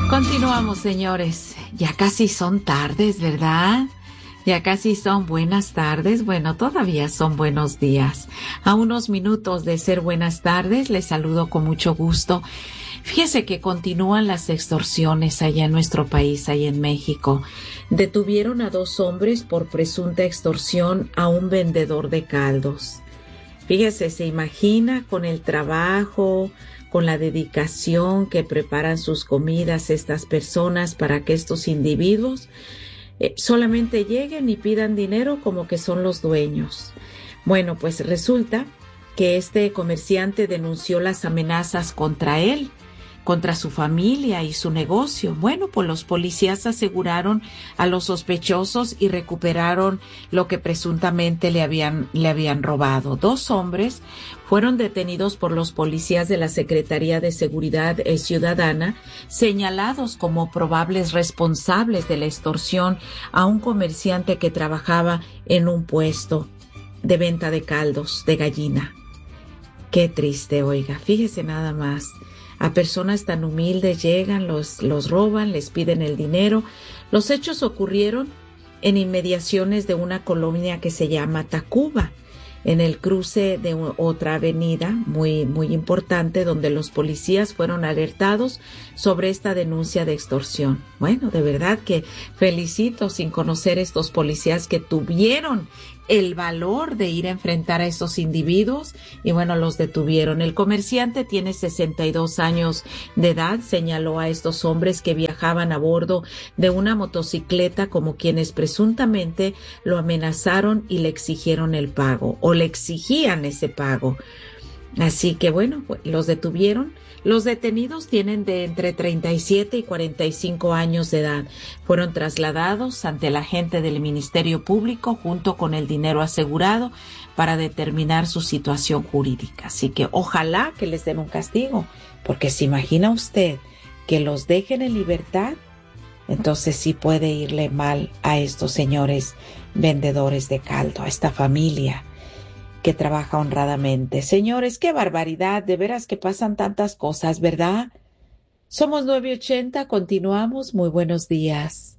Continuamos, señores. Ya casi son tardes, ¿verdad? Ya casi son buenas tardes. Bueno, todavía son buenos días. A unos minutos de ser buenas tardes, les saludo con mucho gusto. Fíjese que continúan las extorsiones allá en nuestro país, allá en México. Detuvieron a 2 hombres por presunta extorsión a un vendedor de caldos. Fíjese, se imagina con el trabajo, con la dedicación que preparan sus comidas estas personas para que estos individuos solamente lleguen y pidan dinero como que son los dueños. Bueno, pues resulta que este comerciante denunció las amenazas contra él, contra su familia y su negocio. Bueno, pues los policías aseguraron a los sospechosos y recuperaron lo que presuntamente le habían robado. 2 hombres fueron detenidos por los policías de la Secretaría de Seguridad Ciudadana, señalados como probables responsables de la extorsión a un comerciante que trabajaba en un puesto de venta de caldos de gallina. Qué triste, oiga, fíjese nada más. A personas tan humildes llegan, los roban, les piden el dinero. Los hechos ocurrieron en inmediaciones de una colonia que se llama Tacuba, en el cruce de otra avenida muy, muy importante, donde los policías fueron alertados sobre esta denuncia de extorsión. Bueno, de verdad que felicito, sin conocer estos policías que tuvieron el valor de ir a enfrentar a estos individuos y bueno, los detuvieron. El comerciante tiene 62 años de edad, señaló a estos hombres que viajaban a bordo de una motocicleta como quienes presuntamente lo amenazaron y le exigieron el pago o le exigían ese pago. Así que bueno, pues, los detuvieron. Los detenidos tienen de entre 37 y 45 años de edad. Fueron trasladados ante la agente del Ministerio Público junto con el dinero asegurado para determinar su situación jurídica. Así que ojalá que les den un castigo, porque se imagina usted que los dejen en libertad, entonces sí puede irle mal a estos señores vendedores de caldo, a esta familia que trabaja honradamente. Señores, qué barbaridad, de veras que pasan tantas cosas, ¿verdad? Somos 980, continuamos, muy buenos días.